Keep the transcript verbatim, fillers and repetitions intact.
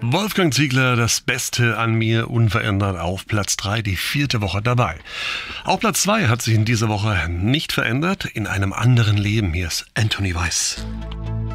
Wolfgang Ziegler, das Beste an mir, unverändert auf Platz drei, die vierte Woche dabei. Auf Platz zwei hat sich in dieser Woche nicht verändert, in einem anderen Leben. Hier ist Anthony Weiss.